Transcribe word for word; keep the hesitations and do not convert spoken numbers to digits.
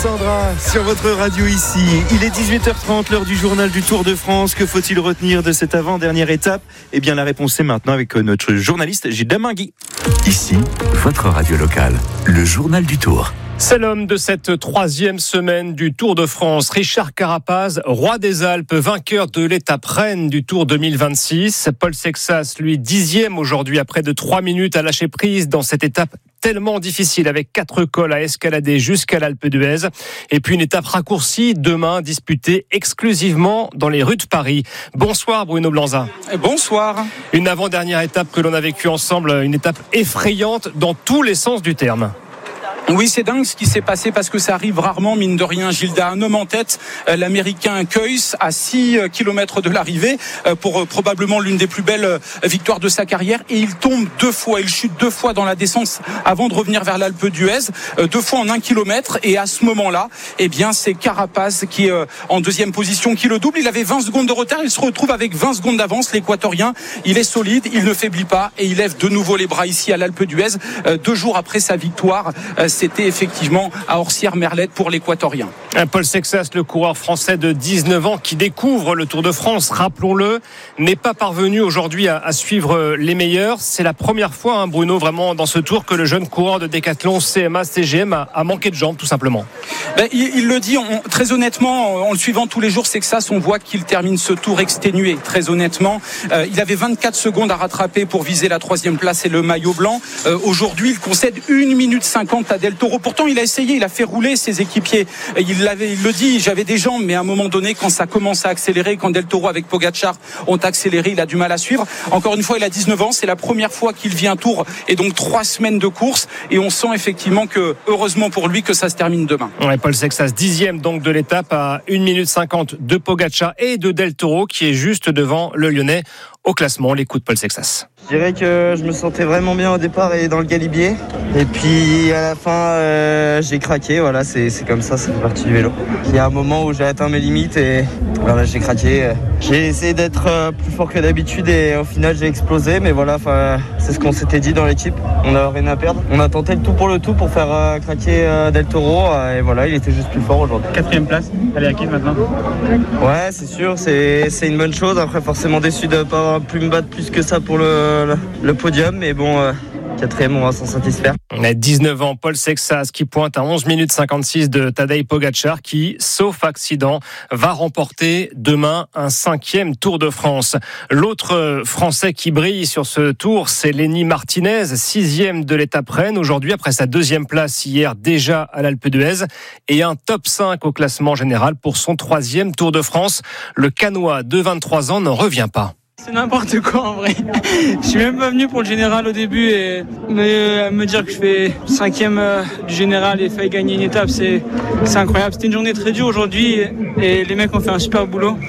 Sandra, sur votre radio ici, il est dix-huit heures trente, l'heure du journal du Tour de France. Que faut-il retenir de cette avant-dernière étape ? Eh bien, la réponse est maintenant avec notre journaliste Gilles Damingui. Ici, votre radio locale, le journal du Tour. C'est l'homme de cette troisième semaine du Tour de France, Richard Carapaz, roi des Alpes, vainqueur de l'étape reine du Tour deux mille vingt-six. Paul Sexas, lui, dixième aujourd'hui, après de trois minutes à lâcher prise dans cette étape tellement difficile, avec quatre cols à escalader jusqu'à l'Alpe d'Huez. Et puis une étape raccourcie, demain disputée exclusivement dans les rues de Paris. Bonsoir Bruno Blanza. Bonsoir. Une avant-dernière étape que l'on a vécue ensemble, une étape effrayante dans tous les sens du terme. Oui, c'est dingue ce qui s'est passé parce que ça arrive rarement, mine de rien. Gilda, un homme en tête, l'Américain Keuys, à six kilomètres de l'arrivée, pour probablement l'une des plus belles victoires de sa carrière. Et il tombe deux fois, il chute deux fois dans la descente avant de revenir vers l'Alpe d'Huez, deux fois en un kilomètre. Et à ce moment-là, eh bien, c'est Carapaz qui est en deuxième position, qui le double. Il avait vingt secondes de retard, il se retrouve avec vingt secondes d'avance. L'Équatorien, il est solide, il ne faiblit pas et il lève de nouveau les bras ici à l'Alpe d'Huez, deux jours après sa victoire. C'était effectivement à Orsières-Merlette pour l'Équatorien. Paul Sexas, le coureur français de dix-neuf ans qui découvre le Tour de France, rappelons-le, n'est pas parvenu aujourd'hui à, à suivre les meilleurs. C'est la première fois, hein, Bruno, vraiment dans ce Tour que le jeune coureur de Décathlon C M A C G M a, a manqué de jambes, tout simplement. Ben, il, il le dit, on, très honnêtement, en le suivant tous les jours, Sexas, on voit qu'il termine ce Tour exténué. Très honnêtement, euh, il avait vingt-quatre secondes à rattraper pour viser la troisième place et le maillot blanc. Euh, aujourd'hui, il concède une minute cinquante à Del Toro. Pourtant, il a essayé, il a fait rouler ses équipiers. Il, l'avait, il le dit, j'avais des jambes, mais à un moment donné, quand ça commence à accélérer, quand Del Toro avec Pogacar ont accéléré, il a du mal à suivre. Encore une fois, il a dix-neuf ans, c'est la première fois qu'il vit un Tour et donc trois semaines de course. Et on sent effectivement que, heureusement pour lui, que ça se termine demain. Ouais, Paul Sexas, dixième donc de l'étape à une minute cinquante de Pogacar et de Del Toro, qui est juste devant le Lyonnais au classement. On l'écoute, Paul Sexas. Je dirais que je me sentais vraiment bien au départ et dans le galibier. Et puis à la fin, euh, j'ai craqué. Voilà, c'est, c'est comme ça, c'est partie du vélo. Il y a un moment où j'ai atteint mes limites et voilà, j'ai craqué. J'ai essayé d'être plus fort que d'habitude et au final, j'ai explosé. Mais voilà, c'est ce qu'on s'était dit dans l'équipe. On n'a rien à perdre. On a tenté le tout pour le tout pour faire euh, craquer euh, Del Toro. Euh, et voilà, il était juste plus fort aujourd'hui. Quatrième place, elle est acquise maintenant. Ouais, c'est sûr, c'est, c'est une bonne chose. Après, forcément déçu de ne pas avoir pu me battre plus que ça pour le, le, le podium. Mais bon... Euh, quatrième, on va s'en satisfaire. On a dix-neuf ans, Paul Sexas qui pointe à onze minutes cinquante-six de Tadej Pogacar qui, sauf accident, va remporter demain un cinquième Tour de France. L'autre Français qui brille sur ce Tour, c'est Lenny Martinez, sixième de l'étape reine aujourd'hui après sa deuxième place hier déjà à l'Alpe d'Huez et un top cinq au classement général pour son troisième Tour de France. Le Canois de vingt-trois ans n'en revient pas. C'est n'importe quoi en vrai. Je suis même pas venu pour le général au début et me, euh, me dire que je fais cinquième euh, du général et faille gagner une étape, c'est, c'est incroyable. C'était une journée très dure aujourd'hui et, et les mecs ont fait un super boulot.